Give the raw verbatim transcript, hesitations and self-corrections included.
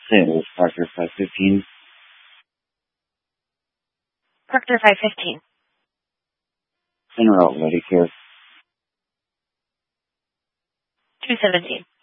Sales, Proctor five fifteen. Proctor five fifteen. Center out, ready care. two seventeen.